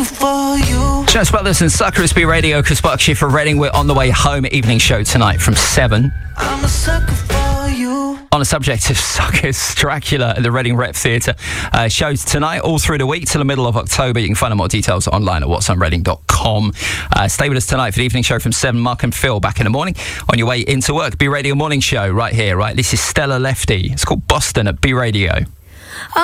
For you. Jonas Brothers and Sucker, it's B Radio, Chris Buckshire for Reading. We're on the way home, evening show tonight from 7. I'm a sucker for you. On the subject of suckers, Dracula at the Reading Rep Theatre shows tonight all through the week till the middle of October. You can find out more details online at whatsonreading.com. Stay with us tonight for the evening show from 7. Mark and Phil back in the morning on your way into work. B Radio Morning Show right here, right? This is Stella Lefty. It's called Boston at B Radio.